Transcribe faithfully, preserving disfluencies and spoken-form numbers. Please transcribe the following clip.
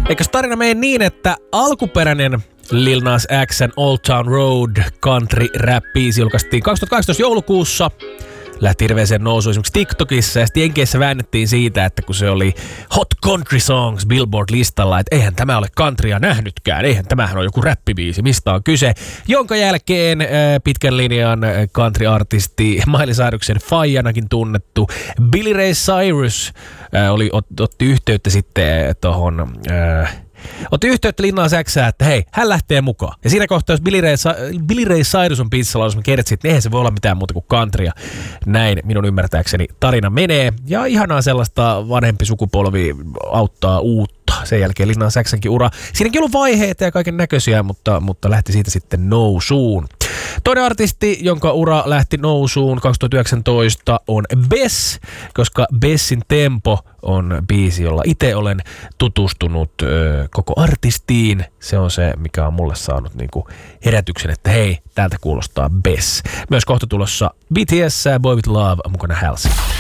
Eikös tarina mene niin, että alkuperäinen Lil Nas X:n Old Town Road country rap-biisi julkaistiin kaksituhattakaksitoista joulukuussa. Lähti hirveeseen nousuun esimerkiksi TikTokissa ja sitten Jenkeissä väännettiin siitä, että kun se oli Hot Country Songs Billboard-listalla, että eihän tämä ole countrya nähnytkään, eihän tämähän ole joku räppibiisi, mistä on kyse. Jonka jälkeen äh, pitkän linjan country-artisti Miley Cyrusen faijanakin tunnettu Billy Ray Cyrus äh, oli, ot, otti yhteyttä sitten tohon... Äh, Otti yhteyttä Lil Nas X:ään, että hei, hän lähtee mukaan. Ja siinä kohtaa, jos Billy Ray, Billy Ray Cyrus on biisissä laulussa, mä kerrotsin, että eihän se voi olla mitään muuta kuin countrya. Näin minun ymmärtääkseni tarina menee. Ja ihanaa sellaista vanhempi sukupolvi auttaa uutta. Sen jälkeen Lil Nas X:nkin ura. Siinäkin on ollut vaiheita ja kaiken näköisiä, mutta, mutta lähti siitä sitten nousuun. Toinen artisti, jonka ura lähti nousuun kaksituhattayhdeksäntoista on Bess, koska Bessin Tempo on biisi, jolla itse olen tutustunut ö, koko artistiin. Se on se, mikä on mulle saanut niinku herätyksen, että hei, täältä kuulostaa Bess. Myös kohta tulossa B T S, Boy With Love, mukana Halsey.